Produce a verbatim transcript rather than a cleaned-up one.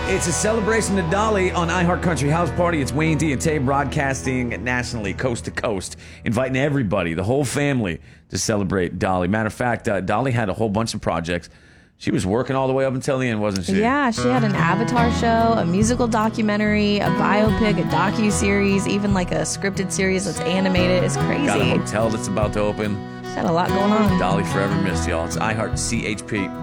It's a celebration of Dolly on iHeart Country House Party. It's Wayne D and Tay broadcasting nationally, coast to coast, inviting everybody, the whole family, to celebrate Dolly. Matter of fact, uh, Dolly had a whole bunch of projects. She was working all the way up until the end, wasn't she? Yeah, she had an Avatar show, a musical documentary, a biopic, a docu-series, even like a scripted series that's animated. It's crazy. Got a hotel that's about to open. She had a lot going on. Dolly forever missed, y'all. It's iHeart C H P.